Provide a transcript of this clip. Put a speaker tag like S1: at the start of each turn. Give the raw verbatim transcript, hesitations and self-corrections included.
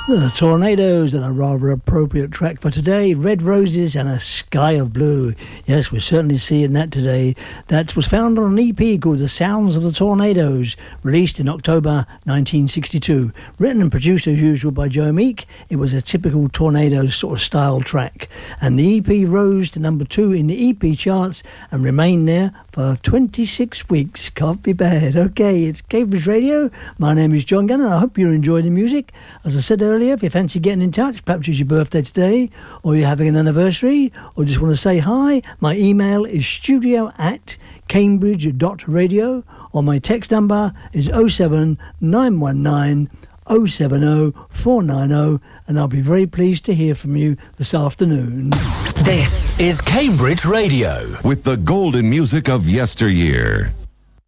S1: The Tornadoes, and a rather appropriate track for today, Red Roses and a Sky of Blue. Yes, we're certainly seeing that today. That was found on an E P called The Sounds of the Tornadoes, released in October nineteen sixty-two. Written and produced as usual by Joe Meek, it was a typical Tornadoes sort of style track. And the E P rose to number two in the E P charts and remained there for twenty-six weeks. Can't be bad. Okay, it's Cambridge Radio. My name is John Gunn, and I hope you enjoy the music. As I said earlier, if you fancy getting in touch, perhaps it's your birthday today, or you're having an anniversary, or just want to say hi, my email is studio at cambridge dot radio, or my text number is oh seven nine one nine oh seven oh four nine oh, and I'll be very pleased to hear from you this afternoon.
S2: This is Cambridge Radio,
S3: with the golden music of yesteryear.